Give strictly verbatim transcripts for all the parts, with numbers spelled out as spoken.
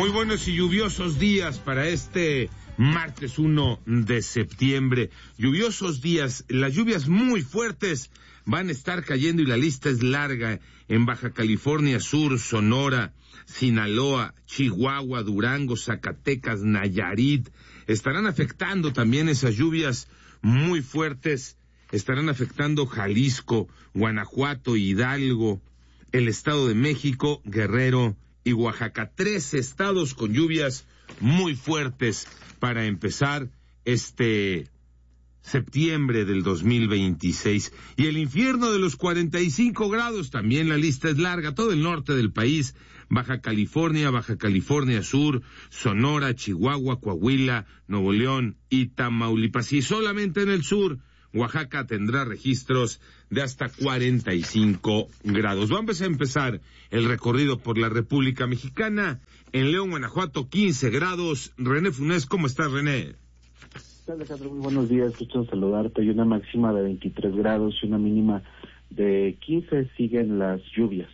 Muy buenos y lluviosos días para este martes uno de septiembre. Lluviosos días, las lluvias muy fuertes van a estar cayendo y la lista es larga en Baja California Sur, Sonora, Sinaloa, Chihuahua, Durango, Zacatecas, Nayarit. Estarán afectando también esas lluvias muy fuertes, estarán afectando Jalisco, Guanajuato, Hidalgo, el Estado de México, Guerrero y Oaxaca. Tres estados con lluvias muy fuertes para empezar este septiembre del dos mil veintiséis. Y el infierno de los cuarenta y cinco grados, también la lista es larga, todo el norte del país, Baja California, Baja California Sur, Sonora, Chihuahua, Coahuila, Nuevo León y Tamaulipas. Y solamente en el sur, Oaxaca tendrá registros de hasta cuarenta y cinco grados. Vamos a empezar el recorrido por la República Mexicana. En León, Guanajuato, quince grados. René Funes, ¿cómo estás, René? Alejandro, muy buenos días, gusto saludarte. Hay una máxima de veintitrés grados y una mínima de quince. Siguen las lluvias.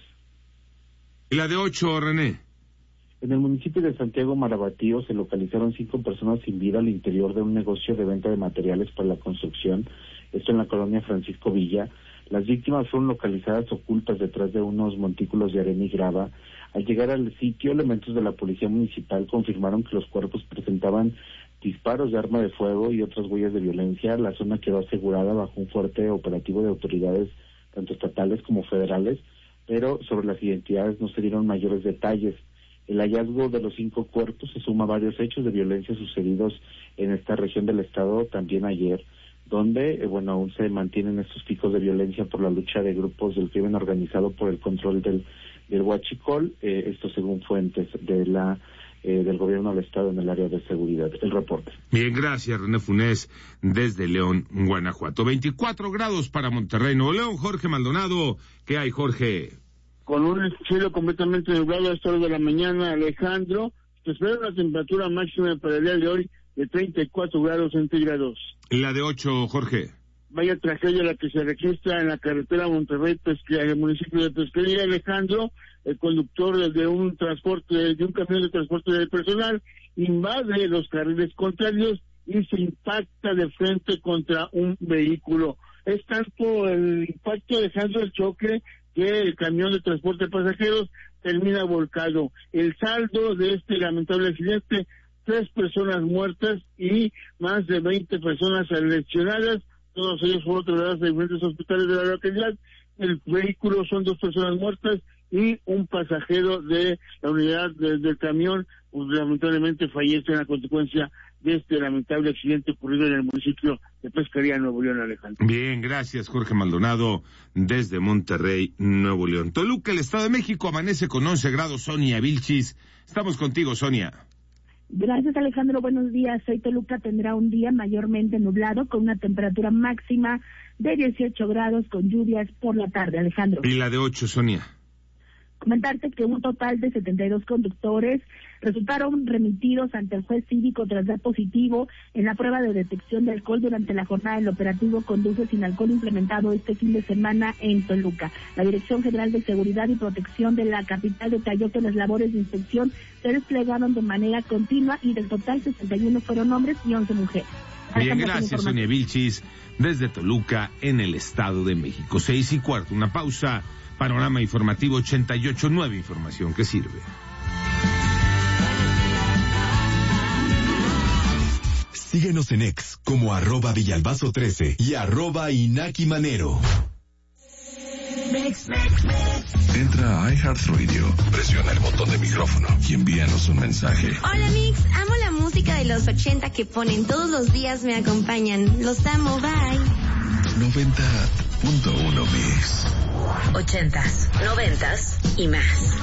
¿Y la de ocho, René? En el municipio de Santiago Marabatío se localizaron cinco personas sin vida al interior de un negocio de venta de materiales para la construcción, esto en la colonia Francisco Villa. Las víctimas fueron localizadas ocultas detrás de unos montículos de arena y grava. Al llegar al sitio, elementos de la policía municipal confirmaron que los cuerpos presentaban disparos de arma de fuego y otras huellas de violencia. La zona quedó asegurada bajo un fuerte operativo de autoridades tanto estatales como federales, pero sobre las identidades no se dieron mayores detalles. El hallazgo de los cinco cuerpos se suma a varios hechos de violencia sucedidos en esta región del estado también ayer, donde, eh, bueno, aún se mantienen estos picos de violencia por la lucha de grupos del crimen organizado por el control del, del huachicol, eh, esto según fuentes de la eh, del gobierno del estado en el área de seguridad. El reporte. Bien, gracias, René Funes, desde León, Guanajuato. veinticuatro grados para Monterrey, Nuevo León. Jorge Maldonado, ¿qué hay, Jorge? Con un cielo completamente nublado a esta hora de la mañana, Alejandro, se espera una temperatura máxima para el día de hoy de treinta y cuatro grados centígrados. La de ocho, Jorge. Vaya tragedia la que se registra en la carretera Monterrey-Pesquería, en el municipio de Pesquería, Alejandro. El conductor de un transporte, de un camión de transporte de personal, invade los carriles contrarios y se impacta de frente contra un vehículo. Es tanto el impacto, Alejandro, el choque, que el camión de transporte de pasajeros termina volcado. El saldo de este lamentable accidente, tres personas muertas y más de veinte personas lesionadas, todos ellos fueron trasladados a diferentes hospitales de la localidad. El vehículo son dos personas muertas y un pasajero de la unidad de, del camión, pues, lamentablemente fallece a consecuencia de este lamentable accidente ocurrido en el municipio de Pesquería, Nuevo León, Alejandro. Bien, gracias, Jorge Maldonado, desde Monterrey, Nuevo León. Toluca, el Estado de México, amanece con once grados. Sonia Vilchis, estamos contigo, Sonia. Gracias, Alejandro, buenos días. Hoy Toluca tendrá un día mayormente nublado con una temperatura máxima de dieciocho grados con lluvias por la tarde, Alejandro. ¿Y la de ocho, Sonia? Comentarte que un total de setenta y dos conductores resultaron remitidos ante el juez cívico tras dar positivo en la prueba de detección de alcohol durante la jornada del operativo Conduce sin Alcohol implementado este fin de semana en Toluca. La Dirección General de Seguridad y Protección de la capital detalló que las labores de inspección se desplegaron de manera continua y del total sesenta y uno fueron hombres y once mujeres. Bien, gracias, Sonia Vilchis, desde Toluca, en el Estado de México. Seis y cuarto, una pausa. Panorama Informativo ochenta y ocho punto nueve, información que sirve. Síguenos en X como arroba Villalbazo trece y arroba Inaki Manero. Mix, mix, mix. Entra a iHeartRadio, presiona el botón de micrófono y envíanos un mensaje. Hola Mix, amo la música de los ochenta que ponen todos los días, me acompañan. Los amo, bye. noventa punto uno Mix. Ochentas, noventas y más.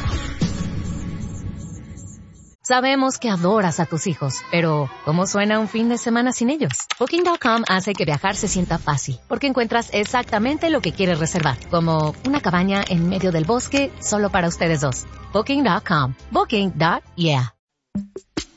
Sabemos que adoras a tus hijos, pero ¿cómo suena un fin de semana sin ellos? Booking punto com hace que viajar se sienta fácil, porque encuentras exactamente lo que quieres reservar, como una cabaña en medio del bosque solo para ustedes dos. Booking punto com. Booking. Yeah.